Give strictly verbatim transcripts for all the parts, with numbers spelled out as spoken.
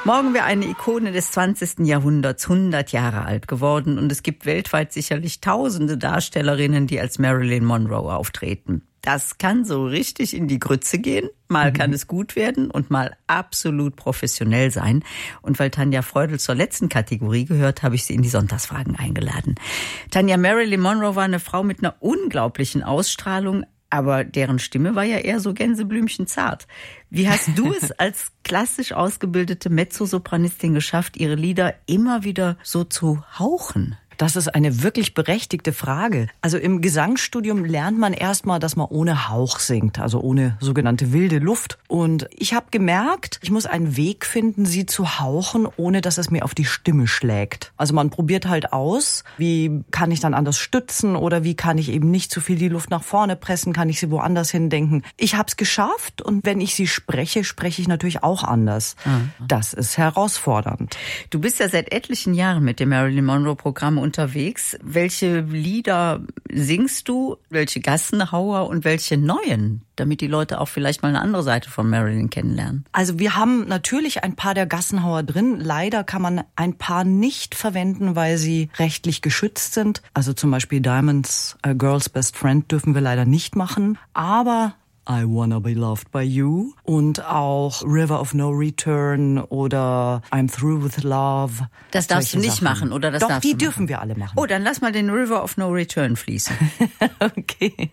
Morgen wäre eine Ikone des zwanzigsten Jahrhunderts hundert Jahre alt geworden und es gibt weltweit sicherlich tausende Darstellerinnen, die als Marilyn Monroe auftreten. Das kann so richtig in die Grütze gehen. Mal mhm. kann es gut werden und mal absolut professionell sein. Und weil Tanja Freudel zur letzten Kategorie gehört, habe ich sie in die Sonntagsfragen eingeladen. Tanja, Marilyn Monroe war eine Frau mit einer unglaublichen Ausstrahlung, aber deren Stimme war ja eher so gänseblümchenzart. Wie hast du es als klassisch ausgebildete Mezzosopranistin geschafft, ihre Lieder immer wieder so zu hauchen? Das ist eine wirklich berechtigte Frage. Also im Gesangsstudium lernt man erstmal, dass man ohne Hauch singt, also ohne sogenannte wilde Luft. Und ich habe gemerkt, ich muss einen Weg finden, sie zu hauchen, ohne dass es mir auf die Stimme schlägt. Also man probiert halt aus, wie kann ich dann anders stützen oder wie kann ich eben nicht zu viel die Luft nach vorne pressen, kann ich sie woanders hindenken. Ich habe es geschafft und wenn ich sie spreche, spreche ich natürlich auch anders. Mhm. Das ist herausfordernd. Du bist ja seit etlichen Jahren mit dem Marilyn Monroe-Programm unterwegs. Welche Lieder singst du, welche Gassenhauer und welche neuen, damit die Leute auch vielleicht mal eine andere Seite von Marilyn kennenlernen? Also wir haben natürlich ein paar der Gassenhauer drin. Leider kann man ein paar nicht verwenden, weil sie rechtlich geschützt sind. Also zum Beispiel Diamonds, A Girl's Best Friend dürfen wir leider nicht machen. Aber I Wanna Be Loved by You und auch River of No Return oder I'm Through with Love. Das darfst du nicht Sachen machen, oder das Doch, darfst die du dürfen wir alle machen. Oh, dann lass mal den River of No Return fließen. Okay.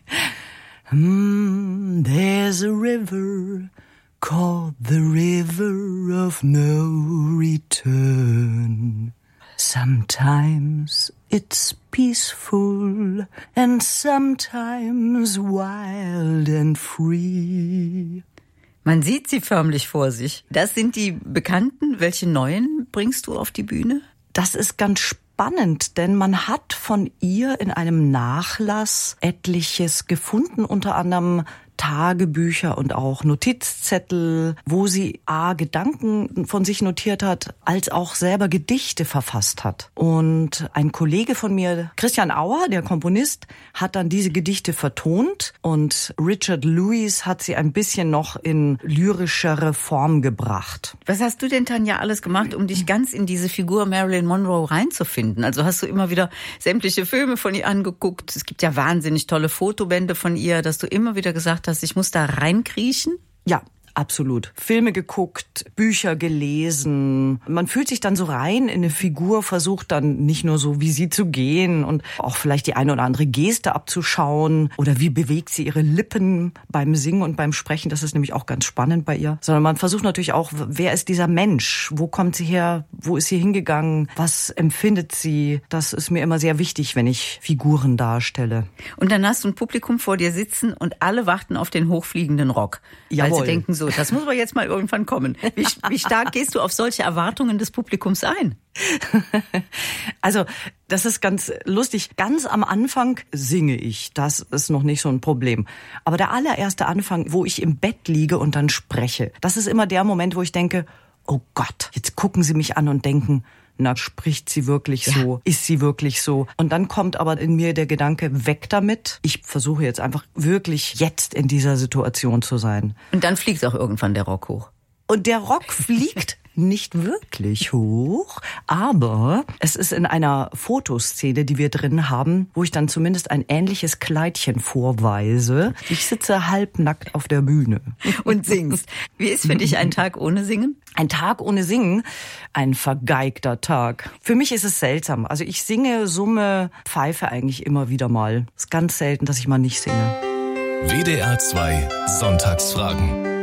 Mm, there's a river called the River of No Return. Sometimes it's peaceful and sometimes wild and free. Man sieht sie förmlich vor sich. Das sind die Bekannten. Welche neuen bringst du auf die Bühne? Das ist ganz spannend, denn man hat von ihr in einem Nachlass etliches gefunden, unter anderem Tagebücher und auch Notizzettel, wo sie a. Gedanken von sich notiert hat, als auch selber Gedichte verfasst hat. Und ein Kollege von mir, Christian Auer, der Komponist, hat dann diese Gedichte vertont und Richard Lewis hat sie ein bisschen noch in lyrischere Form gebracht. Was hast du denn, Tanja, alles gemacht, um dich ganz in diese Figur Marilyn Monroe reinzufinden? Also hast du immer wieder sämtliche Filme von ihr angeguckt? Es gibt ja wahnsinnig tolle Fotobände von ihr, dass du immer wieder gesagt hast, ich muss da reinkriechen? Ja, absolut. Filme geguckt, Bücher gelesen. Man fühlt sich dann so rein in eine Figur, versucht dann nicht nur so wie sie zu gehen und auch vielleicht die eine oder andere Geste abzuschauen oder wie bewegt sie ihre Lippen beim Singen und beim Sprechen. Das ist nämlich auch ganz spannend bei ihr. Sondern man versucht natürlich auch, wer ist dieser Mensch? Wo kommt sie her? Wo ist sie hingegangen? Was empfindet sie? Das ist mir immer sehr wichtig, wenn ich Figuren darstelle. Und dann hast du ein Publikum vor dir sitzen und alle warten auf den hochfliegenden Rock. Jawohl. Weil sie denken so, das muss aber jetzt mal irgendwann kommen. Wie, wie stark gehst du auf solche Erwartungen des Publikums ein? Also, das ist ganz lustig. Ganz am Anfang singe ich. Das ist noch nicht so ein Problem. Aber der allererste Anfang, wo ich im Bett liege und dann spreche, das ist immer der Moment, wo ich denke, oh Gott, jetzt gucken sie mich an und denken, na, spricht sie wirklich so? Ja. Ist sie wirklich so? Und dann kommt aber in mir der Gedanke, weg damit. Ich versuche jetzt einfach wirklich jetzt in dieser Situation zu sein. Und dann fliegt auch irgendwann der Rock hoch. Und der Rock fliegt nicht wirklich hoch, aber es ist in einer Fotoszene, die wir drin haben, wo ich dann zumindest ein ähnliches Kleidchen vorweise. Ich sitze halbnackt auf der Bühne. Und singst. Wie ist für dich ein Tag ohne Singen? Ein Tag ohne Singen? Ein vergeigter Tag. Für mich ist es seltsam. Also ich singe, summe, pfeife eigentlich immer wieder mal. Es ist ganz selten, dass ich mal nicht singe. W D R zwei Sonntagsfragen.